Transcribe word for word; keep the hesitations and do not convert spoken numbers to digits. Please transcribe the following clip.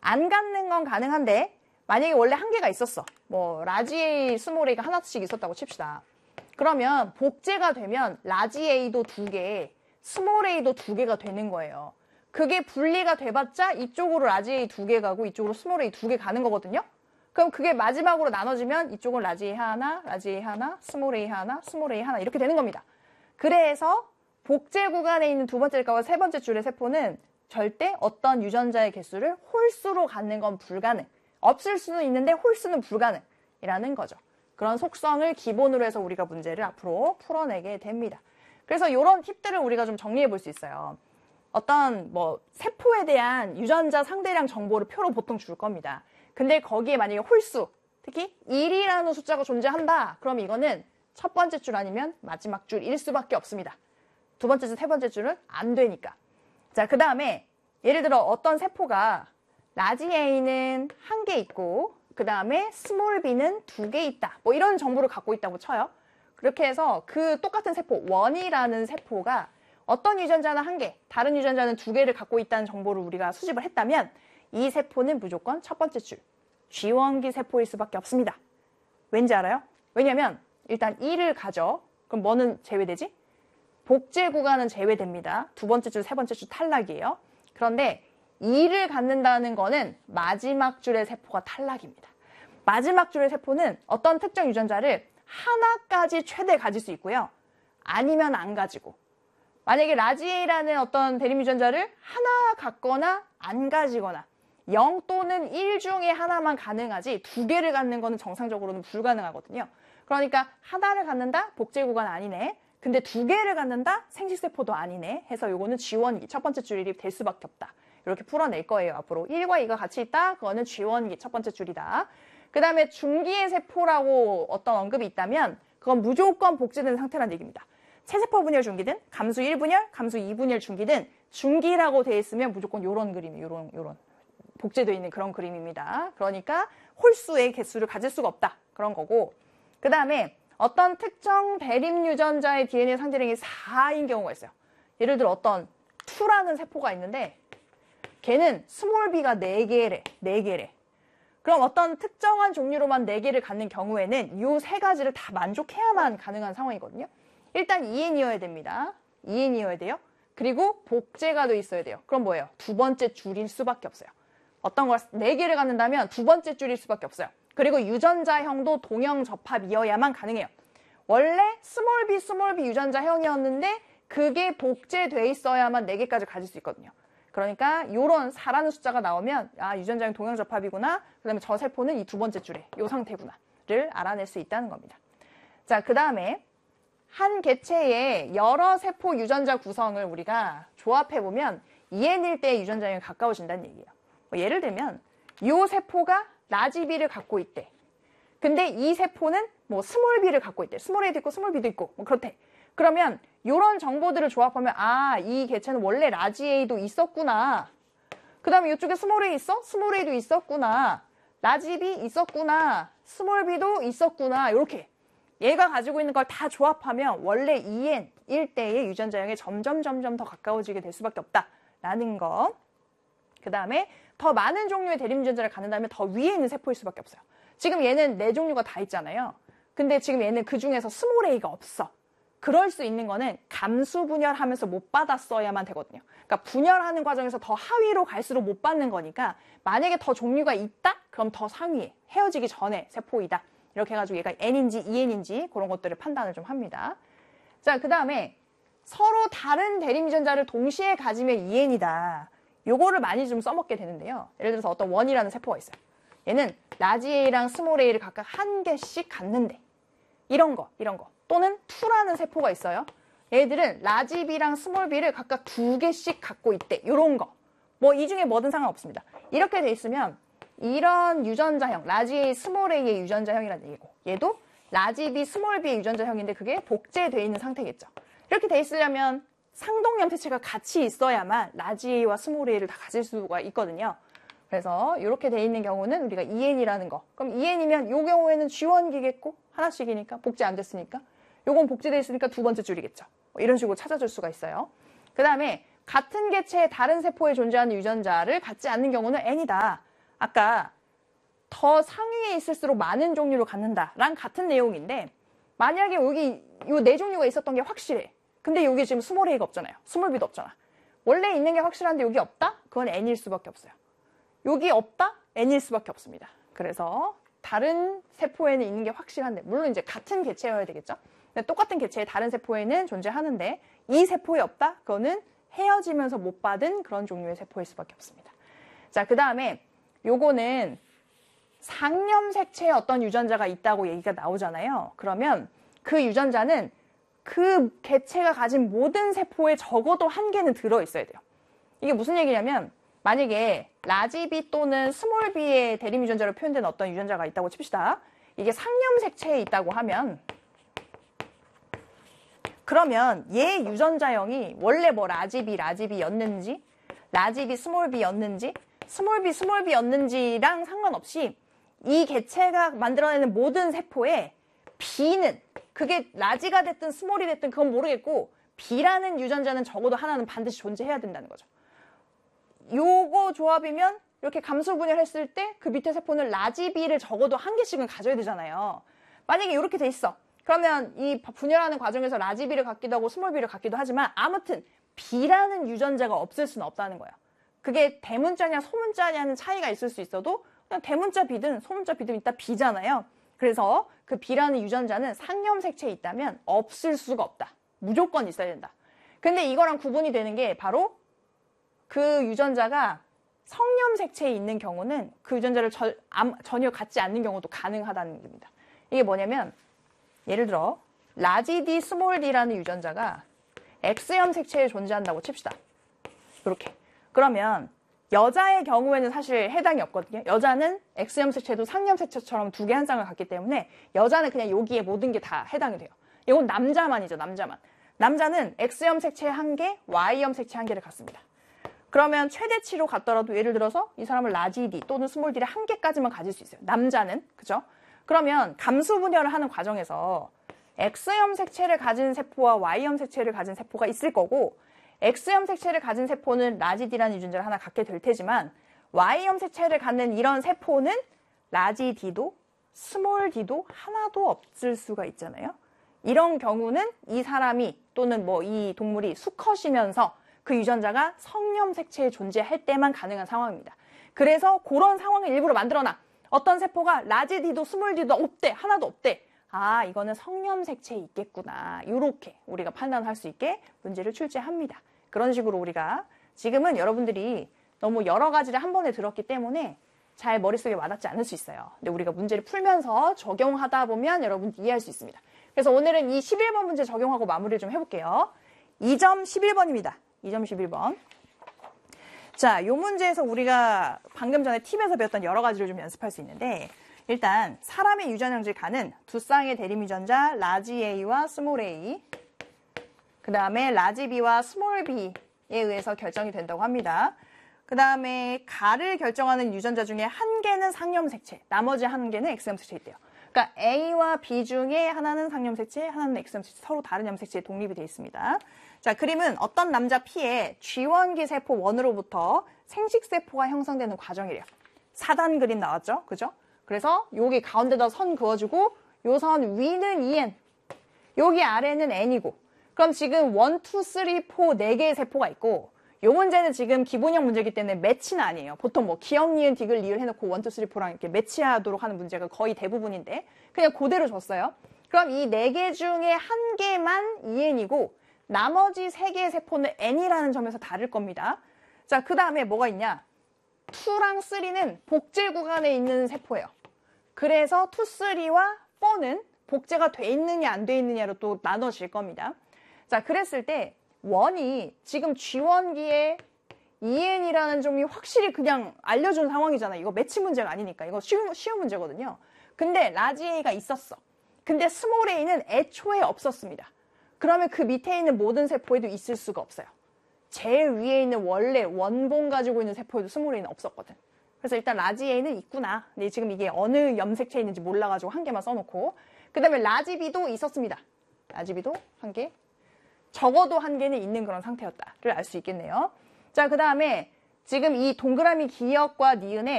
안 갖는 건 가능한데 만약에 원래 한 개가 있었어. 뭐 라지 A, 스몰 A가 하나씩 있었다고 칩시다. 그러면 복제가 되면 라지 A도 두 개, 스몰 A도 두 개가 되는 거예요. 그게 분리가 돼봤자 이쪽으로 라지 A 두 개 가고 이쪽으로 스몰 A 두 개 가는 거거든요. 그럼 그게 마지막으로 나눠지면 이쪽은 라지 A 하나, 라지 A 하나, 스몰 A 하나, 스몰 A 하나 이렇게 되는 겁니다. 그래서 복제 구간에 있는 두 번째 값과 세 번째 줄의 세포는 절대 어떤 유전자의 개수를 홀수로 갖는 건 불가능. 없을 수는 있는데 홀수는 불가능이라는 거죠. 그런 속성을 기본으로 해서 우리가 문제를 앞으로 풀어내게 됩니다. 그래서 이런 팁들을 우리가 좀 정리해 볼 수 있어요. 어떤 뭐 세포에 대한 유전자 상대량 정보를 표로 보통 줄 겁니다. 근데 거기에 만약에 홀수, 특히 일이라는 숫자가 존재한다. 그럼 이거는 첫 번째 줄 아니면 마지막 줄일 수밖에 없습니다. 두 번째 줄, 세 번째 줄은 안 되니까. 자, 그 다음에 예를 들어 어떤 세포가 라지 A는 한 개 있고 그 다음에 스몰 B는 두 개 있다. 뭐 이런 정보를 갖고 있다고 쳐요. 그렇게 해서 그 똑같은 세포, 원이라는 세포가 어떤 유전자는 한 개, 다른 유전자는 두 개를 갖고 있다는 정보를 우리가 수집을 했다면 이 세포는 무조건 첫 번째 줄, G원기 세포일 수밖에 없습니다. 왠지 알아요? 왜냐면 일단 이를 가져. 그럼 뭐는 제외되지? 복제 구간은 제외됩니다. 두 번째 줄, 세 번째 줄 탈락이에요. 그런데 이를 갖는다는 거는 마지막 줄의 세포가 탈락입니다. 마지막 줄의 세포는 어떤 특정 유전자를 하나까지 최대 가질 수 있고요. 아니면 안 가지고. 만약에 라지 A라는 어떤 대림 유전자를 하나 갖거나 안 가지거나 영 또는 일 중에 하나만 가능하지 두 개를 갖는 거는 정상적으로는 불가능하거든요. 그러니까 하나를 갖는다? 복제 구간 아니네. 근데 두 개를 갖는다? 생식세포도 아니네. 해서 요거는 G원기, 첫 번째 줄이 될 수밖에 없다. 이렇게 풀어낼 거예요. 앞으로 일과 이가 같이 있다? 그거는 G원기, 첫 번째 줄이다. 그 다음에 중기의 세포라고 어떤 언급이 있다면 그건 무조건 복제된 상태라는 얘기입니다. 체세포 분열 중기든 감수 일 분열, 감수 이 분열 중기든 중기라고 돼 있으면 무조건 요런 그림, 요런 요런 복제되어 있는 그런 그림입니다. 그러니까 홀수의 개수를 가질 수가 없다. 그런 거고. 그 다음에 어떤 특정 대림 유전자의 디엔에이 상대량이 사인 경우가 있어요. 예를 들어 어떤 이라는 세포가 있는데 걔는 스몰 b가 네 개래. 네 개래. 그럼 어떤 특정한 종류로만 네 개를 갖는 경우에는 이 세 가지를 다 만족해야만 가능한 상황이거든요. 일단 이엔이어야 됩니다. 이엔이어야 돼요. 그리고 복제가 돼 있어야 돼요. 그럼 뭐예요? 두 번째 줄일 수밖에 없어요. 어떤 걸 네 개를 갖는다면 두 번째 줄일 수밖에 없어요. 그리고 유전자형도 동형 접합이어야만 가능해요. 원래 스몰 b, 스몰 b 유전자형이었는데 그게 복제돼 있어야만 네 개까지 가질 수 있거든요. 그러니까 이런 사라는 숫자가 나오면 아 유전자형 동형 접합이구나. 그 다음에 저 세포는 이 두 번째 줄에 이 상태구나를 알아낼 수 있다는 겁니다. 자, 그 다음에 한 개체의 여러 세포 유전자 구성을 우리가 조합해보면 이엔일 때의 유전자형이 가까워진다는 얘기예요. 뭐 예를 들면 이 세포가 라지 B를 갖고 있대. 근데 이 세포는 뭐 스몰 B를 갖고 있대. 스몰 A도 있고 스몰 B도 있고 뭐 그렇대. 그러면 이런 정보들을 조합하면 아, 이 개체는 원래 라지 A도 있었구나. 그 다음에 이쪽에 스몰 A 있어? 스몰 A도 있었구나. 라지 B 있었구나. 스몰 B도 있었구나. 이렇게 얘가 가지고 있는 걸 다 조합하면 원래 이엔일 때의 유전자형에 점점 점점 더 가까워지게 될 수밖에 없다라는 거. 그 다음에 더 많은 종류의 대림 유전자를 갖는다면 더 위에 있는 세포일 수밖에 없어요. 지금 얘는 네 종류가 다 있잖아요. 근데 지금 얘는 그 중에서 스몰 A가 없어. 그럴 수 있는 거는 감수 분열하면서 못 받았어야만 되거든요. 그러니까 분열하는 과정에서 더 하위로 갈수록 못 받는 거니까 만약에 더 종류가 있다? 그럼 더 상위에 헤어지기 전에 세포이다. 이렇게 해가지고 얘가 N인지 이엔인지 그런 것들을 판단을 좀 합니다. 자, 그 다음에 서로 다른 대림 유전자를 동시에 가지면 이엔이다. 요거를 많이 좀 써먹게 되는데요. 예를 들어서 어떤 원이라는 세포가 있어요. 얘는 라지 A랑 스몰 A를 각각 한 개씩 갖는데 이런 거, 이런 거. 또는 이라는 세포가 있어요. 얘들은 라지 B랑 스몰 B를 각각 두 개씩 갖고 있대. 요런 거. 뭐 이 중에 뭐든 상관없습니다. 이렇게 돼 있으면 이런 유전자형, 라지 A, 스몰 A의 유전자형이라는 얘기고 얘도 라지 B, 스몰 B의 유전자형인데 그게 복제돼 있는 상태겠죠. 이렇게 돼 있으려면 상동형 태체가 같이 있어야만 라지 A와 스몰 A를 다 가질 수가 있거든요. 그래서 이렇게 돼 있는 경우는 우리가 이엔이라는 거. 그럼 이엔이면 이 경우에는 G원기겠고 하나씩이니까 복제 안 됐으니까 요건 복제돼 있으니까 두 번째 줄이겠죠. 뭐 이런 식으로 찾아줄 수가 있어요. 그 다음에 같은 개체의 다른 세포에 존재하는 유전자를 갖지 않는 경우는 N이다. 아까 더 상위에 있을수록 많은 종류를 갖는다랑 같은 내용인데 만약에 여기 요 네 종류가 있었던 게 확실해. 근데 여기 지금 스몰 a가 없잖아요. 스몰 b도 없잖아. 원래 있는 게 확실한데 여기 없다? 그건 n일 수밖에 없어요. 여기 없다? n일 수밖에 없습니다. 그래서 다른 세포에는 있는 게 확실한데 물론 이제 같은 개체여야 되겠죠. 근데 똑같은 개체의 다른 세포에는 존재하는데 이 세포에 없다? 그거는 헤어지면서 못 받은 그런 종류의 세포일 수밖에 없습니다. 자, 그 다음에 요거는 상념색체에 어떤 유전자가 있다고 얘기가 나오잖아요. 그러면 그 유전자는 그 개체가 가진 모든 세포에 적어도 한 개는 들어있어야 돼요. 이게 무슨 얘기냐면 만약에 라지 B 또는 스몰 b의 대립 유전자로 표현된 어떤 유전자가 있다고 칩시다. 이게 상념색체에 있다고 하면 그러면 얘 유전자형이 원래 뭐 라지 B, 라지 B였는지 라지 B, 스몰 B였는지 스몰 B, 스몰 B였는지랑 상관없이 이 개체가 만들어내는 모든 세포에 B는 그게 라지가 됐든 스몰이 됐든 그건 모르겠고 B라는 유전자는 적어도 하나는 반드시 존재해야 된다는 거죠. 요거 조합이면 이렇게 감수 분열했을 때 그 밑에 세포는 라지 B를 적어도 한 개씩은 가져야 되잖아요. 만약에 이렇게 돼 있어. 그러면 이 분열하는 과정에서 라지 B를 갖기도 하고 스몰 B를 갖기도 하지만 아무튼 B라는 유전자가 없을 수는 없다는 거예요. 그게 대문자냐 소문자냐는 차이가 있을 수 있어도 그냥 대문자 B든 소문자 B든 일단 B잖아요. 그래서 그 B라는 유전자는 상념색체에 있다면 없을 수가 없다. 무조건 있어야 된다. 근데 이거랑 구분이 되는 게 바로 그 유전자가 성념색체에 있는 경우는 그 유전자를 저, 암, 전혀 갖지 않는 경우도 가능하다는 겁니다. 이게 뭐냐면 예를 들어 라지 D, 스몰 d라는 유전자가 X염 색체에 존재한다고 칩시다. 이렇게. 그러면 여자의 경우에는 사실 해당이 없거든요. 여자는 X염 색체도 상념 색체처럼 두 개 한 쌍을 갖기 때문에 여자는 그냥 여기에 모든 게 다 해당이 돼요. 이건 남자만이죠. 남자만. 남자는 X염 색체 한 개, Y염 색체 한 개를 갖습니다. 그러면 최대치로 갖더라도 예를 들어서 이 사람을 라지 D 또는 스몰 D를 한 개까지만 가질 수 있어요. 남자는. 그죠? 그러면 감수 분열을 하는 과정에서 X염 색체를 가진 세포와 Y염 색체를 가진 세포가 있을 거고 X염 색체를 가진 세포는 라지 D라는 유전자를 하나 갖게 될 테지만 Y염 색체를 갖는 이런 세포는 라지 D도 스몰 D도 하나도 없을 수가 있잖아요. 이런 경우는 이 사람이 또는 뭐 이 동물이 수컷이면서 그 유전자가 성념 색체에 존재할 때만 가능한 상황입니다. 그래서 그런 상황을 일부러 만들어놔. 어떤 세포가 라지 D도 스몰 D도 없대. 하나도 없대. 아, 이거는 성념 색체에 있겠구나. 이렇게 우리가 판단할 수 있게 문제를 출제합니다. 그런 식으로 우리가 지금은 여러분들이 너무 여러 가지를 한 번에 들었기 때문에 잘 머릿속에 와닿지 않을 수 있어요. 근데 우리가 문제를 풀면서 적용하다 보면 여러분 이해할 수 있습니다. 그래서 오늘은 이 십일 번 문제 적용하고 마무리를 좀 해볼게요. 이 점 십일 번입니다. 이 점 십일 번. 자, 요 문제에서 우리가 방금 전에 팁에서 배웠던 여러 가지를 좀 연습할 수 있는데 일단 사람의 유전형질 가는 두 쌍의 대립 유전자 라지 A와 스몰 a 그 다음에 라지 B와 스몰 b에 의해서 결정이 된다고 합니다. 그 다음에 가를 결정하는 유전자 중에 한 개는 상념 색체, 나머지 한 개는 X염 색체에 있대요. 그러니까 A와 B 중에 하나는 상념 색체, 하나는 X염 색체, 서로 다른 염 색체에 독립이 되어 있습니다. 자, 그림은 어떤 남자 P의 쥐원기 세포 일으로부터 생식세포가 형성되는 과정이래요. 사 단 그림 나왔죠? 그죠? 그래서 여기 가운데다 선 그어주고 요 선 위는 이 엔, 여기 아래는 N이고 그럼 지금 일, 이, 삼, 사, 네 개의 세포가 있고 요 문제는 지금 기본형 문제이기 때문에 매치는 아니에요. 보통 뭐 기역, 니은, 디귿, 리을 해놓고 일, 이, 삼, 사랑 이렇게 매치하도록 하는 문제가 거의 대부분인데 그냥 그대로 줬어요. 그럼 이 네 개 중에 한 개만 이 엔이고 나머지 세 개의 세포는 N이라는 점에서 다를 겁니다. 자, 그 다음에 뭐가 있냐? 이랑 삼은 복제 구간에 있는 세포예요. 그래서 이, 삼과 사는 복제가 돼 있느냐 안 돼 있느냐로 또 나눠질 겁니다. 자, 그랬을 때 원이 지금 쥐원기에 이 엔이라는 점이 확실히 그냥 알려준 상황이잖아. 이거 매치 문제가 아니니까. 이거 쉬운, 쉬운 문제거든요. 근데 라지 A가 있었어. 근데 스몰 a는 애초에 없었습니다. 그러면 그 밑에 있는 모든 세포에도 있을 수가 없어요. 제일 위에 있는 원래 원본 가지고 있는 세포에도 스몰 a는 없었거든. 그래서 일단 라지 A는 있구나. 근데 지금 이게 어느 염색체에 있는지 몰라가지고 한 개만 써놓고 그 다음에 라지 B도 있었습니다. 라지 B도 한 개. 적어도 한 개는 있는 그런 상태였다를 알 수 있겠네요. 자, 그 다음에 지금 이 동그라미 기역과 니은에